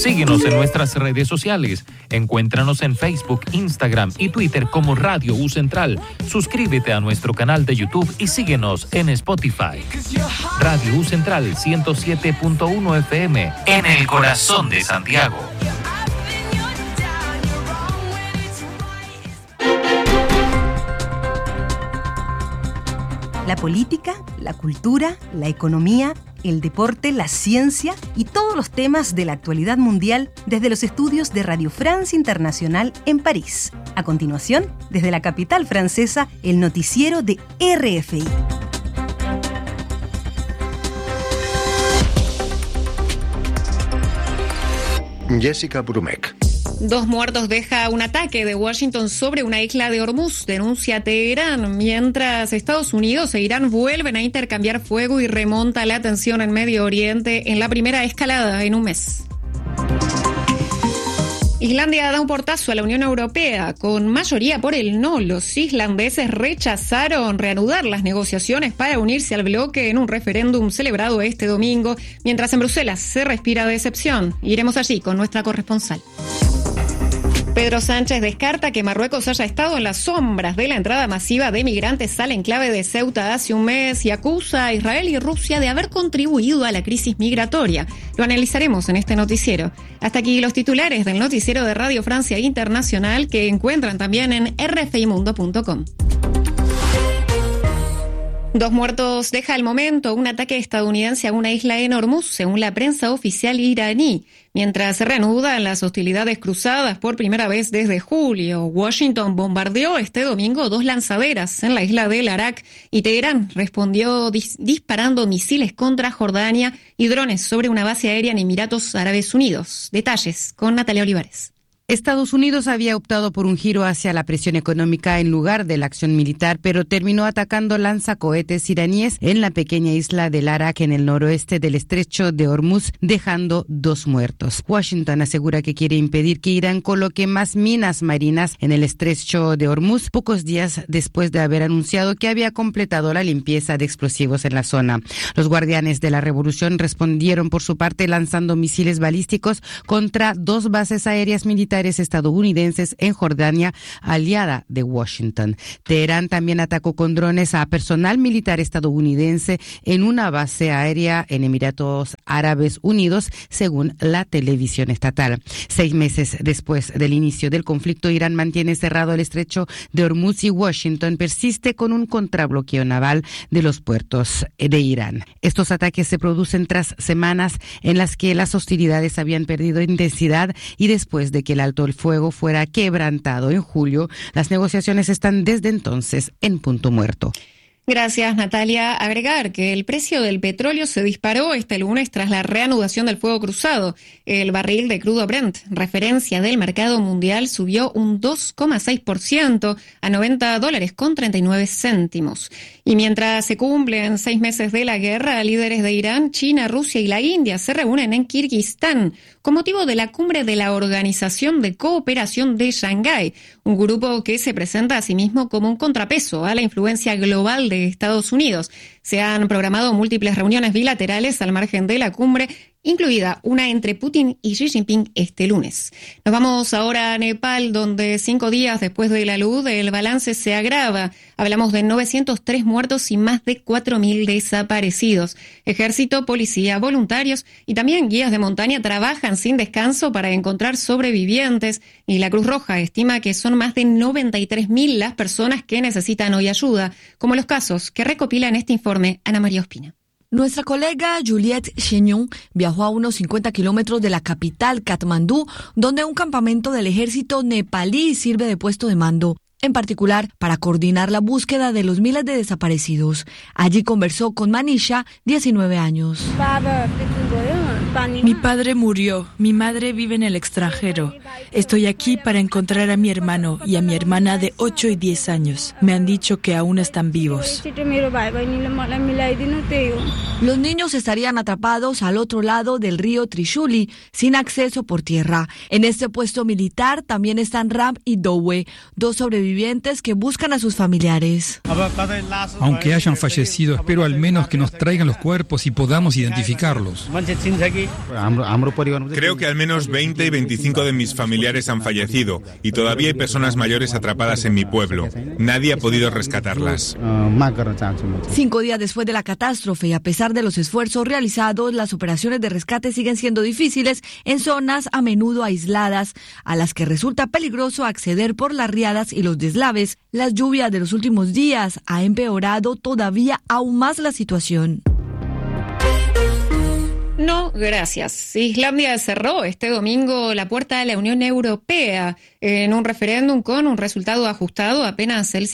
Síguenos en nuestras redes sociales. Encuéntranos en Facebook, Instagram y Twitter como Radio U Central. Suscríbete a nuestro canal de YouTube y síguenos en Spotify. Radio U Central 107.1 FM en el corazón de Santiago. La política, la cultura, la economía, el deporte, la ciencia y todos los temas de la actualidad mundial desde los estudios de Radio France Internacional en París. A continuación, desde la capital francesa, el noticiero de RFI. Jessica Brumek. 2 muertos deja un ataque de Washington sobre una isla de Hormuz, denuncia Teherán, mientras Estados Unidos e Irán vuelven a intercambiar fuego y remonta la tensión en Medio Oriente en la primera escalada en un mes. Islandia da un portazo a la Unión Europea. Con mayoría por el no, los islandeses rechazaron reanudar las negociaciones para unirse al bloque en un referéndum celebrado este domingo, mientras en Bruselas se respira decepción. Iremos allí con nuestra corresponsal. Pedro Sánchez descarta que Marruecos haya estado en las sombras de la entrada masiva de migrantes al enclave de Ceuta hace un mes y acusa a Israel y Rusia de haber contribuido a la crisis migratoria. Lo analizaremos en este noticiero. Hasta aquí los titulares del noticiero de Radio Francia Internacional, que encuentran también en rfimundo.com. 2 muertos deja al momento un ataque estadounidense a una isla en Hormuz, según la prensa oficial iraní. Mientras se reanudan las hostilidades cruzadas por primera vez desde julio, Washington bombardeó este domingo 2 lanzaderas en la isla del Arak y Teherán respondió disparando misiles contra Jordania y drones sobre una base aérea en Emiratos Árabes Unidos. Detalles con Natalia Olivares. Estados Unidos había optado por un giro hacia la presión económica en lugar de la acción militar, pero terminó atacando lanzacohetes iraníes en la pequeña isla del Arak en el noroeste del estrecho de Hormuz, dejando 2 muertos. Washington asegura que quiere impedir que Irán coloque más minas marinas en el estrecho de Hormuz, pocos días después de haber anunciado que había completado la limpieza de explosivos en la zona. Los guardianes de la revolución respondieron por su parte lanzando misiles balísticos contra 2 bases aéreas militares estadounidenses en Jordania, aliada de Washington. Teherán también atacó con drones a personal militar estadounidense en una base aérea en Emiratos Árabes Unidos, según la televisión estatal. 6 meses después del inicio del conflicto, Irán mantiene cerrado el estrecho de Hormuz y Washington persiste con un contrabloqueo naval de los puertos de Irán. Estos ataques se producen tras semanas en las que las hostilidades habían perdido intensidad y después de que el alto el fuego fuera quebrantado en julio. Las negociaciones están desde entonces en punto muerto. Gracias, Natalia. Agregar que el precio del petróleo se disparó este lunes tras la reanudación del fuego cruzado. El barril de crudo Brent, referencia del mercado mundial, subió un 2,6% a $90.39. Y mientras se cumplen 6 meses de la guerra, líderes de Irán, China, Rusia y la India se reúnen en Kirguistán con motivo de la cumbre de la Organización de Cooperación de Shanghái, un grupo que se presenta a sí mismo como un contrapeso a la influencia global de Estados Unidos. Se han programado múltiples reuniones bilaterales al margen de la cumbre, incluida una entre Putin y Xi Jinping este lunes. Nos vamos ahora a Nepal, donde 5 días después de la luz el balance se agrava. Hablamos de 903 muertos y más de 4.000 desaparecidos. Ejército, policía, voluntarios y también guías de montaña trabajan sin descanso para encontrar sobrevivientes, y la Cruz Roja estima que son más de 93.000 las personas que necesitan hoy ayuda, como los casos que recopila en este informe Ana María Ospina. Nuestra colega Juliette Chignon viajó a unos 50 kilómetros de la capital, Katmandú, donde un campamento del ejército nepalí sirve de puesto de mando, en particular para coordinar la búsqueda de los miles de desaparecidos. Allí conversó con Manisha, 19 años. Mi padre murió, mi madre vive en el extranjero. Estoy aquí para encontrar a mi hermano y a mi hermana de 8 y 10 años. Me han dicho que aún están vivos. Los niños estarían atrapados al otro lado del río Trishuli, sin acceso por tierra. En este puesto militar también están Ram y Dowe, 2 sobrevivientes que buscan a sus familiares. Aunque hayan fallecido, espero al menos que nos traigan los cuerpos y podamos identificarlos. Creo que al menos 20 y 25 de mis familiares han fallecido y todavía hay personas mayores atrapadas en mi pueblo. Nadie ha podido rescatarlas. 5 días después de la catástrofe y a pesar de los esfuerzos realizados, las operaciones de rescate siguen siendo difíciles en zonas a menudo aisladas, a las que resulta peligroso acceder por las riadas y los deslaves. Las lluvias de los últimos días ha empeorado todavía aún más la situación. No, gracias. Islandia cerró este domingo la puerta a la Unión Europea en un referéndum con un resultado ajustado, apenas el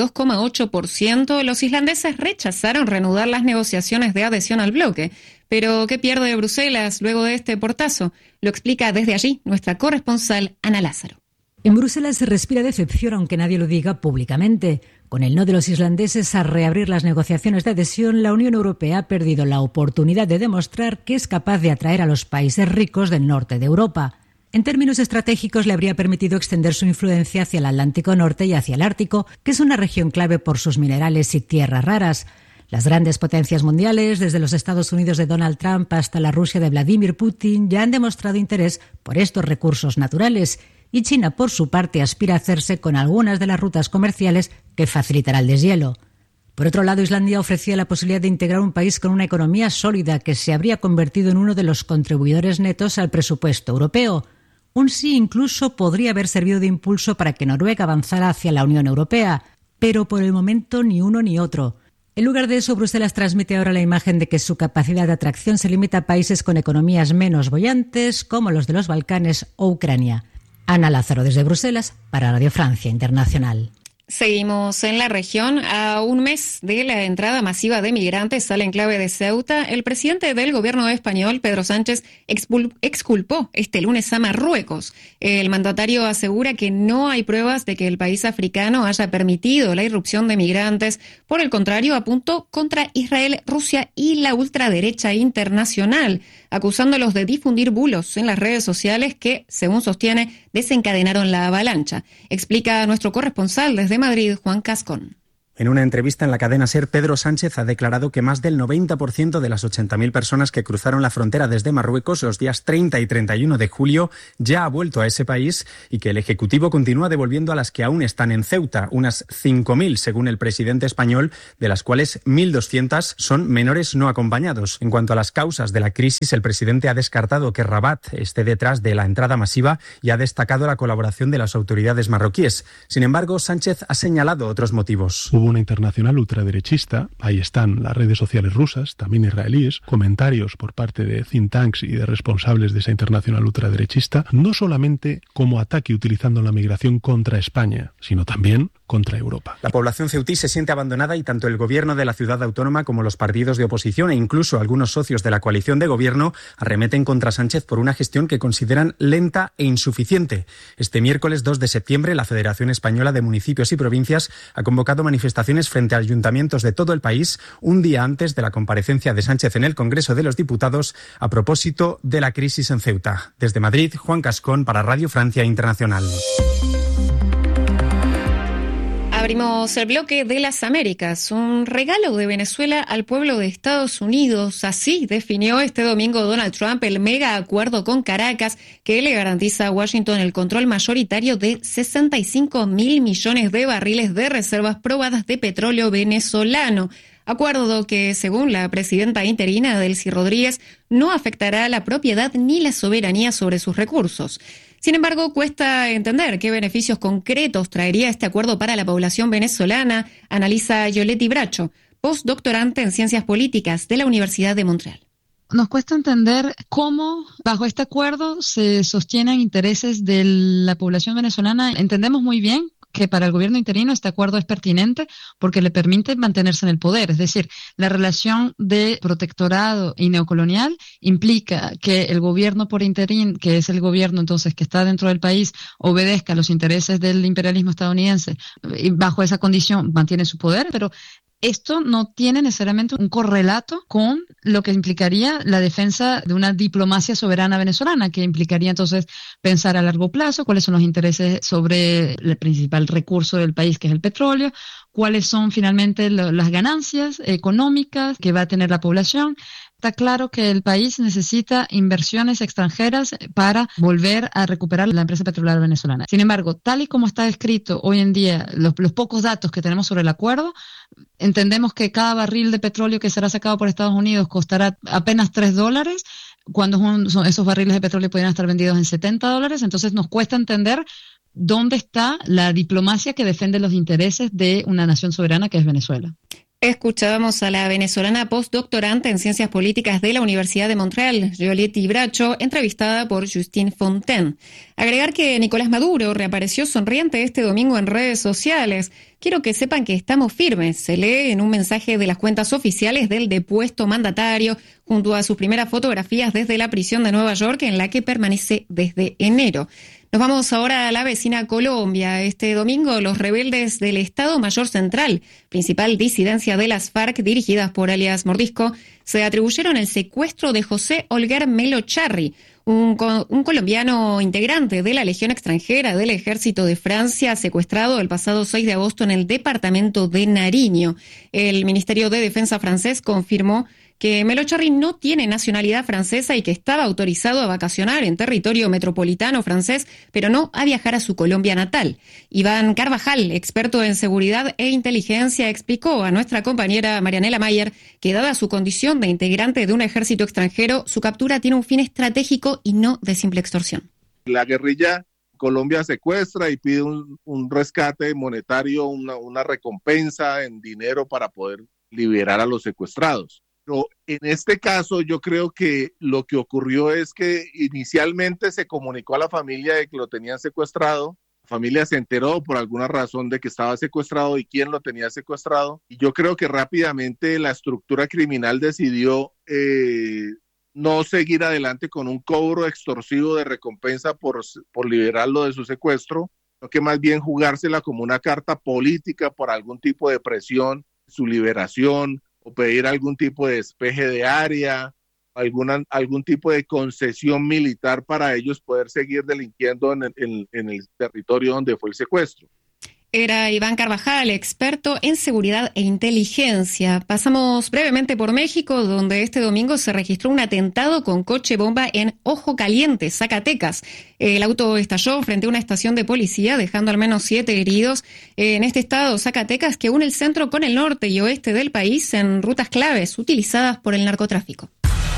52,8%. Los islandeses rechazaron reanudar las negociaciones de adhesión al bloque. Pero, ¿qué pierde Bruselas luego de este portazo? Lo explica desde allí nuestra corresponsal Ana Lázaro. En Bruselas se respira decepción, aunque nadie lo diga públicamente. Con el no de los islandeses a reabrir las negociaciones de adhesión, la Unión Europea ha perdido la oportunidad de demostrar que es capaz de atraer a los países ricos del norte de Europa. En términos estratégicos, le habría permitido extender su influencia hacia el Atlántico Norte y hacia el Ártico, que es una región clave por sus minerales y tierras raras. Las grandes potencias mundiales, desde los Estados Unidos de Donald Trump hasta la Rusia de Vladimir Putin, ya han demostrado interés por estos recursos naturales. Y China, por su parte, aspira a hacerse con algunas de las rutas comerciales que facilitará el deshielo. Por otro lado, Islandia ofrecía la posibilidad de integrar un país con una economía sólida que se habría convertido en uno de los contribuidores netos al presupuesto europeo. Un sí incluso podría haber servido de impulso para que Noruega avanzara hacia la Unión Europea, pero por el momento ni uno ni otro. En lugar de eso, Bruselas transmite ahora la imagen de que su capacidad de atracción se limita a países con economías menos bollantes, como los de los Balcanes o Ucrania. Ana Lázaro desde Bruselas para Radio Francia Internacional. Seguimos en la región. A un mes de la entrada masiva de migrantes al enclave de Ceuta, el presidente del gobierno español, Pedro Sánchez, exculpó este lunes a Marruecos. El mandatario asegura que no hay pruebas de que el país africano haya permitido la irrupción de migrantes. Por el contrario, apuntó contra Israel, Rusia y la ultraderecha internacional, acusándolos de difundir bulos en las redes sociales que, según sostiene, desencadenaron la avalancha. Explica nuestro corresponsal desde Madrid, Juan Cascón. En una entrevista en la cadena SER, Pedro Sánchez ha declarado que más del 90% de las 80.000 personas que cruzaron la frontera desde Marruecos los días 30 y 31 de julio ya ha vuelto a ese país y que el Ejecutivo continúa devolviendo a las que aún están en Ceuta, unas 5.000 según el presidente español, de las cuales 1.200 son menores no acompañados. En cuanto a las causas de la crisis, el presidente ha descartado que Rabat esté detrás de la entrada masiva y ha destacado la colaboración de las autoridades marroquíes. Sin embargo, Sánchez ha señalado otros motivos. Hubo una internacional ultraderechista, ahí están las redes sociales rusas, también israelíes, comentarios por parte de think tanks y de responsables de esa internacional ultraderechista, no solamente como ataque utilizando la migración contra España, sino también contra Europa. La población ceutí se siente abandonada y tanto el gobierno de la ciudad autónoma como los partidos de oposición e incluso algunos socios de la coalición de gobierno arremeten contra Sánchez por una gestión que consideran lenta e insuficiente. Este miércoles 2 de septiembre, la Federación Española de Municipios y Provincias ha convocado manifestaciones frente a ayuntamientos de todo el país un día antes de la comparecencia de Sánchez en el Congreso de los Diputados a propósito de la crisis en Ceuta. Desde Madrid, Juan Cascón para Radio Francia Internacional. Abrimos el bloque de las Américas, un regalo de Venezuela al pueblo de Estados Unidos. Así definió este domingo Donald Trump el mega acuerdo con Caracas que le garantiza a Washington el control mayoritario de 65.000 millones de barriles de reservas probadas de petróleo venezolano. Acuerdo que, según la presidenta interina Delcy Rodríguez, no afectará la propiedad ni la soberanía sobre sus recursos. Sin embargo, cuesta entender qué beneficios concretos traería este acuerdo para la población venezolana, analiza Yoletti Bracho, postdoctorante en Ciencias Políticas de la Universidad de Montreal. Nos cuesta entender cómo bajo este acuerdo se sostienen intereses de la población venezolana. Entendemos muy bien que para el gobierno interino este acuerdo es pertinente porque le permite mantenerse en el poder. Es decir, la relación de protectorado y neocolonial implica que el gobierno por interín, que es el gobierno entonces que está dentro del país, obedezca a los intereses del imperialismo estadounidense y bajo esa condición mantiene su poder, pero esto no tiene necesariamente un correlato con lo que implicaría la defensa de una diplomacia soberana venezolana, que implicaría entonces pensar a largo plazo cuáles son los intereses sobre el principal recurso del país, que es el petróleo, cuáles son finalmente las ganancias económicas que va a tener la población, Está claro que el país necesita inversiones extranjeras para volver a recuperar la empresa petrolera venezolana. Sin embargo, tal y como está escrito hoy en día, los pocos datos que tenemos sobre el acuerdo, entendemos que cada barril de petróleo que será sacado por Estados Unidos costará apenas $3, cuando esos barriles de petróleo podrían estar vendidos en $70. Entonces nos cuesta entender dónde está la diplomacia que defiende los intereses de una nación soberana que es Venezuela. Escuchábamos a la venezolana postdoctorante en Ciencias Políticas de la Universidad de Montreal, Juliette Bracho, entrevistada por Justine Fontaine. Agregar que Nicolás Maduro reapareció sonriente este domingo en redes sociales. Quiero que sepan que estamos firmes, se lee en un mensaje de las cuentas oficiales del depuesto mandatario, junto a sus primeras fotografías desde la prisión de Nueva York, en la que permanece desde enero. Nos vamos ahora a la vecina Colombia. Este domingo, los rebeldes del Estado Mayor Central, principal disidencia de las FARC dirigidas por alias Mordisco, se atribuyeron el secuestro de José Olguer Melo Charri, un colombiano integrante de la Legión Extranjera del Ejército de Francia, secuestrado el pasado 6 de agosto en el departamento de Nariño. El Ministerio de Defensa francés confirmó que Melo Charri no tiene nacionalidad francesa y que estaba autorizado a vacacionar en territorio metropolitano francés, pero no a viajar a su Colombia natal. Iván Carvajal, experto en seguridad e inteligencia, explicó a nuestra compañera Marianela Mayer que, dada su condición de integrante de un ejército extranjero, su captura tiene un fin estratégico y no de simple extorsión. La guerrilla Colombia secuestra y pide un rescate monetario, una recompensa en dinero para poder liberar a los secuestrados. Pero en este caso yo creo que lo que ocurrió es que inicialmente se comunicó a la familia de que lo tenían secuestrado. La familia se enteró por alguna razón de que estaba secuestrado y quién lo tenía secuestrado. Y yo creo que rápidamente la estructura criminal decidió no seguir adelante con un cobro extorsivo de recompensa por liberarlo de su secuestro, sino que más bien jugársela como una carta política por algún tipo de presión, su liberación, o pedir algún tipo de despeje de área, algún tipo de concesión militar para ellos poder seguir delinquiendo en el territorio donde fue el secuestro. Era Iván Carvajal, experto en seguridad e inteligencia. Pasamos brevemente por México, donde este domingo se registró un atentado con coche bomba en Ojo Caliente, Zacatecas. El auto estalló frente a una estación de policía, dejando al menos 7 heridos. En este estado, Zacatecas, que une el centro con el norte y oeste del país en rutas claves utilizadas por el narcotráfico.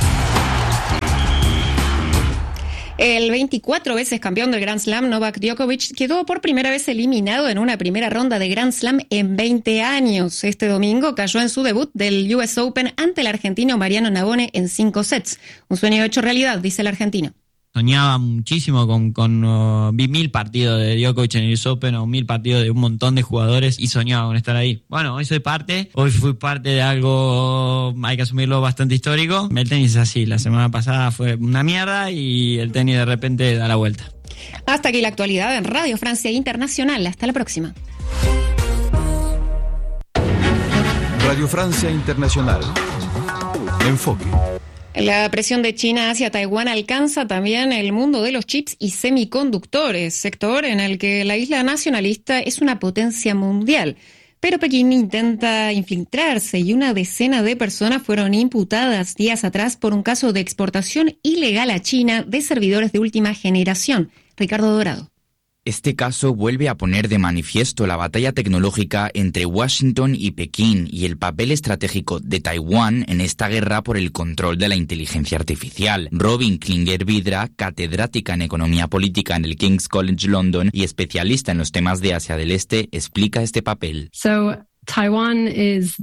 El 24 veces campeón del Grand Slam, Novak Djokovic, quedó por primera vez eliminado en una primera ronda de Grand Slam en 20 años. Este domingo cayó en su debut del US Open ante el argentino Mariano Navone en 5 sets. Un sueño hecho realidad, dice el argentino. Soñaba muchísimo vi 1000 partidos de Djokovic en el US Open o 1000 partidos de un montón de jugadores y soñaba con estar ahí. Bueno, hoy fui parte de algo, hay que asumirlo, bastante histórico. El tenis es así, la semana pasada fue una mierda y el tenis de repente da la vuelta. Hasta aquí la actualidad en Radio Francia Internacional. Hasta la próxima. Radio Francia Internacional. Enfoque. La presión de China hacia Taiwán alcanza también el mundo de los chips y semiconductores, sector en el que la isla nacionalista es una potencia mundial. Pero Pekín intenta infiltrarse y una decena de personas fueron imputadas días atrás por un caso de exportación ilegal a China de servidores de última generación. Ricardo Dorado. Este caso vuelve a poner de manifiesto la batalla tecnológica entre Washington y Pekín y el papel estratégico de Taiwán en esta guerra por el control de la inteligencia artificial. Robin Klinger-Vidra, catedrática en economía política en el King's College London y especialista en los temas de Asia del Este, explica este papel. Taiwán es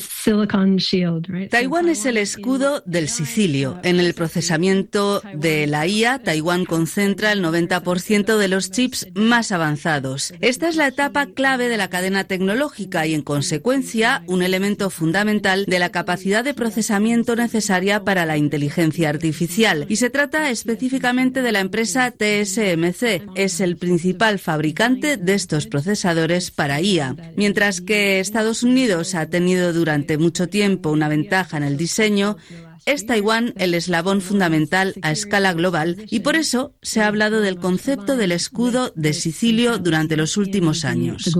el escudo del Sicilio. En el procesamiento de la IA, Taiwán concentra el 90% de los chips más avanzados. Esta es la etapa clave de la cadena tecnológica y, en consecuencia, un elemento fundamental de la capacidad de procesamiento necesaria para la inteligencia artificial. Y se trata específicamente de la empresa TSMC. Es el principal fabricante de estos procesadores para IA. Mientras que Estados Unidos ha tenido durante mucho tiempo una ventaja en el diseño, Es Taiwán el eslabón fundamental a escala global y por eso se ha hablado del concepto del escudo de Sicilio durante los últimos años.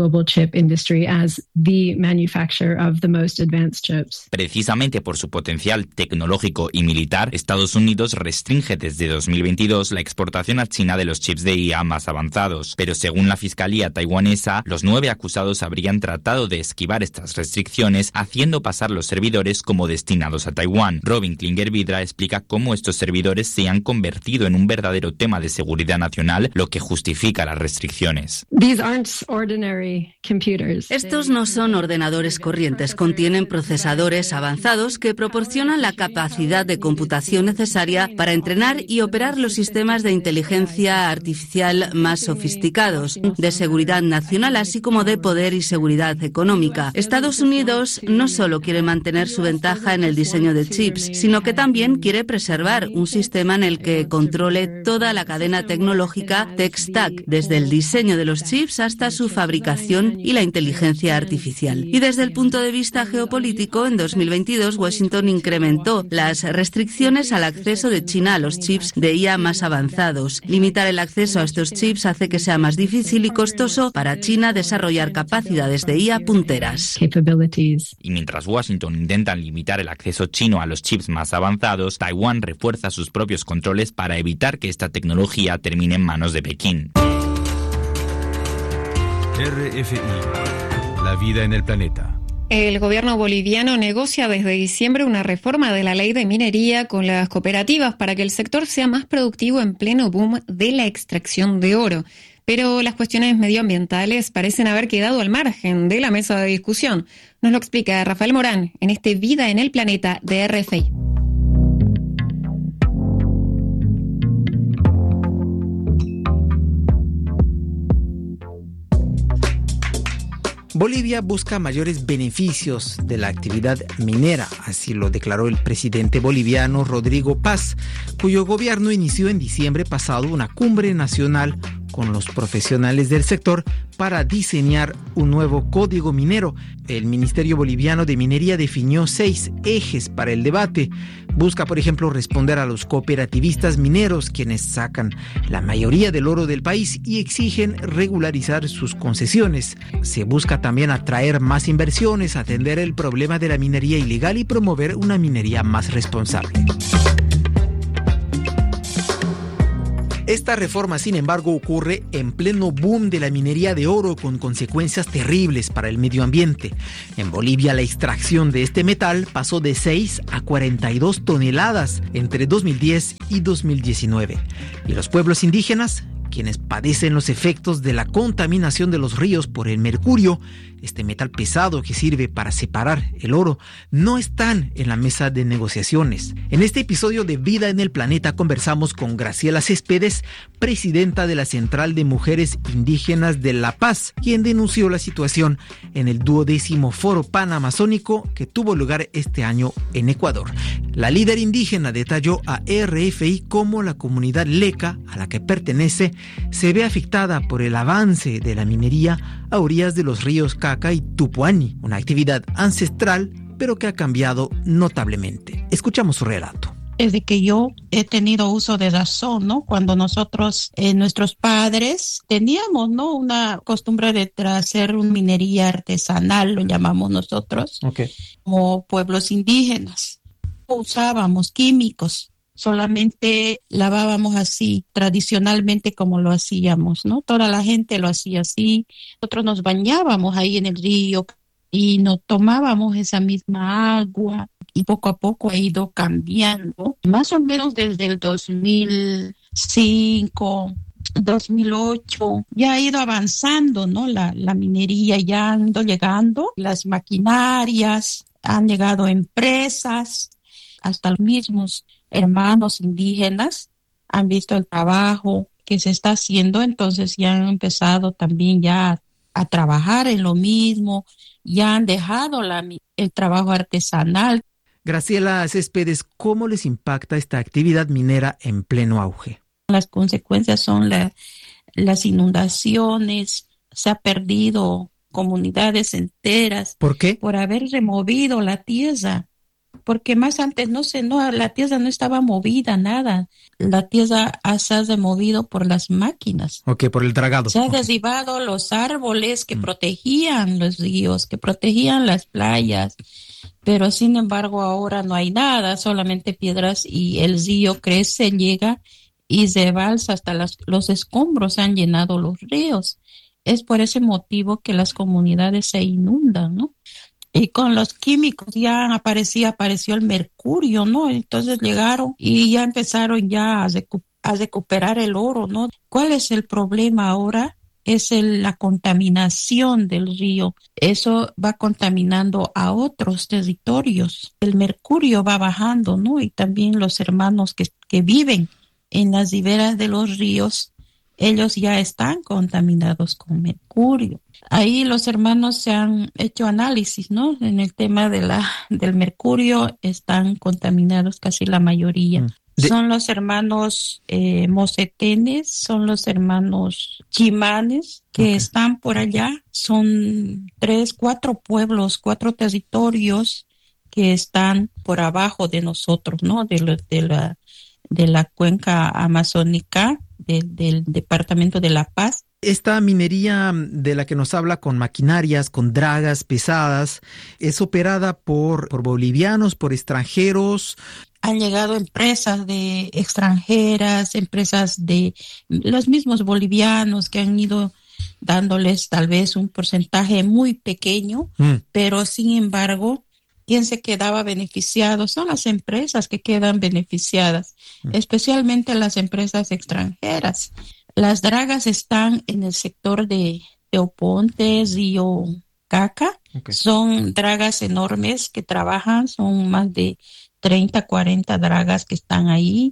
Precisamente por su potencial tecnológico y militar, Estados Unidos restringe desde 2022 la exportación a China de los chips de IA más avanzados. Pero según la Fiscalía taiwanesa, los 9 acusados habrían tratado de esquivar estas restricciones, haciendo pasar los servidores como destinados a Taiwán. Robin Klinger-Vidra explica cómo estos servidores se han convertido en un verdadero tema de seguridad nacional, lo que justifica las restricciones. Estos no son ordenadores corrientes, contienen procesadores avanzados que proporcionan la capacidad de computación necesaria para entrenar y operar los sistemas de inteligencia artificial más sofisticados, de seguridad nacional, así como de poder y seguridad económica. Estados Unidos no solo quiere mantener su ventaja en el diseño de chips, sino que también quiere preservar un sistema en el que controle toda la cadena tecnológica tech stack, desde el diseño de los chips hasta su fabricación y la inteligencia artificial. Y desde el punto de vista geopolítico, en 2022 Washington incrementó las restricciones al acceso de China a los chips de IA más avanzados. Limitar el acceso a estos chips hace que sea más difícil y costoso para China desarrollar capacidades de IA punteras. Y mientras Washington intenta limitar el acceso chino a los chips más avanzados, Taiwán refuerza sus propios controles para evitar que esta tecnología termine en manos de Pekín. RFI, la vida en el planeta. El gobierno boliviano negocia desde diciembre una reforma de la ley de minería con las cooperativas para que el sector sea más productivo en pleno boom de la extracción de oro. Pero las cuestiones medioambientales parecen haber quedado al margen de la mesa de discusión. Nos lo explica Rafael Morán en este Vida en el Planeta de RFI. Bolivia busca mayores beneficios de la actividad minera, así lo declaró el presidente boliviano Rodrigo Paz, cuyo gobierno inició en diciembre pasado una cumbre nacional con los profesionales del sector para diseñar un nuevo código minero. El Ministerio Boliviano de Minería definió 6 ejes para el debate. Busca, por ejemplo, responder a los cooperativistas mineros, quienes sacan la mayoría del oro del país y exigen regularizar sus concesiones. Se busca también atraer más inversiones, atender el problema de la minería ilegal y promover una minería más responsable. Esta reforma, sin embargo, ocurre en pleno boom de la minería de oro, con consecuencias terribles para el medio ambiente. En Bolivia, la extracción de este metal pasó de 6 a 42 toneladas entre 2010 y 2019. Y los pueblos indígenas, quienes padecen los efectos de la contaminación de los ríos por el mercurio, este metal pesado que sirve para separar el oro, no están en la mesa de negociaciones. En este episodio de Vida en el Planeta conversamos con Graciela Céspedes, presidenta de la Central de Mujeres Indígenas de La Paz, quien denunció la situación en el 12º Foro Panamazónico que tuvo lugar este año en Ecuador. La líder indígena detalló a RFI cómo la comunidad leca a la que pertenece se ve afectada por el avance de la minería a orillas de los ríos Caca y Tupuani, una actividad ancestral pero que ha cambiado notablemente. Escuchamos su relato. Desde que yo he tenido uso de razón, ¿no? Cuando nosotros, nuestros padres, teníamos, ¿no? Una costumbre de hacer una minería artesanal, lo llamamos nosotros, como pueblos indígenas. No usábamos químicos, solamente lavábamos así, tradicionalmente como lo hacíamos, ¿no? Toda la gente lo hacía así. Nosotros nos bañábamos ahí en el río y nos tomábamos esa misma agua. Y poco a poco ha ido cambiando, más o menos desde el 2005, 2008, ya ha ido avanzando, ¿no? La minería ya han ido llegando, las maquinarias, han llegado empresas, hasta los mismos hermanos indígenas han visto el trabajo que se está haciendo, entonces ya han empezado también ya a trabajar en lo mismo, ya han dejado el trabajo artesanal. Graciela Céspedes, ¿cómo les impacta esta actividad minera en pleno auge? Las consecuencias son las inundaciones, se ha perdido comunidades enteras. ¿Por qué? Por haber removido la tierra. porque más antes la tierra no estaba movida, nada. La tierra se ha removido por las máquinas. Ok, por el dragado. Se han derribado los árboles que protegían los ríos, que protegían las playas, pero sin embargo ahora no hay nada, solamente piedras, y el río crece, llega y se balsa hasta los escombros, han llenado los ríos. Es por ese motivo que las comunidades se inundan, ¿no? Y con los químicos ya apareció el mercurio, ¿no? Entonces llegaron y ya empezaron ya a recuperar el oro, ¿no? ¿Cuál es el problema ahora? Es la contaminación del río. Eso va contaminando a otros territorios. El mercurio va bajando, ¿no? Y también los hermanos que viven en las riberas de los ríos, ellos ya están contaminados con mercurio. Ahí los hermanos se han hecho análisis, ¿no? En el tema del mercurio están contaminados casi la mayoría. Son los hermanos mosetenes, son los hermanos chimanes que están por allá. Son 3, 4 pueblos, 4 territorios que están por abajo de nosotros, ¿no? De la cuenca amazónica del departamento de La Paz. Esta minería de la que nos habla, con maquinarias, con dragas pesadas, ¿es operada por bolivianos, por extranjeros? Han llegado empresas de extranjeras, empresas de los mismos bolivianos que han ido dándoles tal vez un porcentaje muy pequeño, pero sin embargo, ¿quién se quedaba beneficiado? Son las empresas que quedan beneficiadas, especialmente las empresas extranjeras. Las dragas están en el sector de Oponte, Río Caca. Son dragas enormes que trabajan, son más de 30, 40 dragas que están ahí,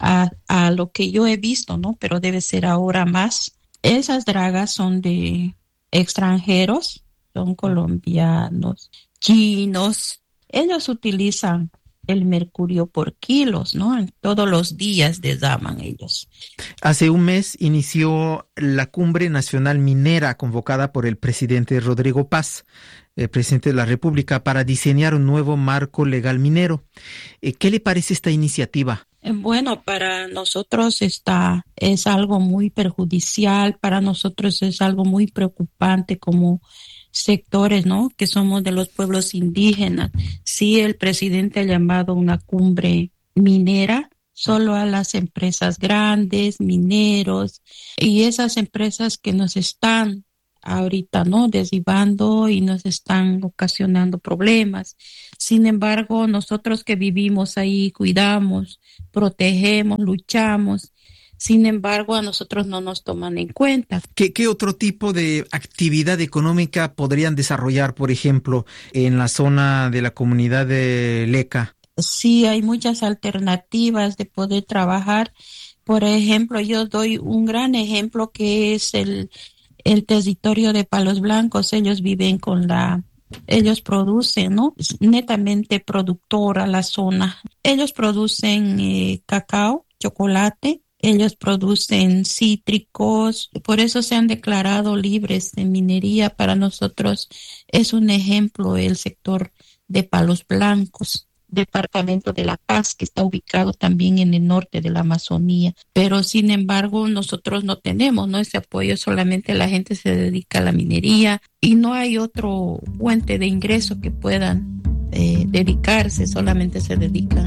a lo que yo he visto, ¿no? Pero debe ser ahora más. Esas dragas son de extranjeros, son colombianos, chinos. Ellos utilizan el mercurio por kilos, ¿no? Todos los días derraman ellos. Hace un mes inició la Cumbre Nacional Minera convocada por el presidente Rodrigo Paz, el presidente de la República, para diseñar un nuevo marco legal minero. ¿Qué le parece esta iniciativa? Bueno, para nosotros es algo muy perjudicial, para nosotros es algo muy preocupante como sectores, ¿no? Que somos de los pueblos indígenas. Sí, el presidente ha llamado una cumbre minera solo a las empresas grandes, mineros, y esas empresas que nos están ahorita, ¿no? Derribando y nos están ocasionando problemas. Sin embargo, nosotros que vivimos ahí, cuidamos, protegemos, luchamos. Sin embargo, a nosotros no nos toman en cuenta. ¿Qué otro tipo de actividad económica podrían desarrollar, por ejemplo, en la zona de la comunidad de Leca? Sí, hay muchas alternativas de poder trabajar. Por ejemplo, yo doy un gran ejemplo que es el territorio de Palos Blancos. Ellos viven ellos producen, ¿no? Netamente productora la zona. Ellos producen cacao, chocolate. Ellos producen cítricos, por eso se han declarado libres de minería. Para nosotros es un ejemplo el sector de Palos Blancos, departamento de La Paz, que está ubicado también en el norte de la Amazonía. Pero sin embargo nosotros no tenemos, ¿no? Ese apoyo, solamente la gente se dedica a la minería y no hay otro fuente de ingreso que puedan dedicarse, solamente se dedican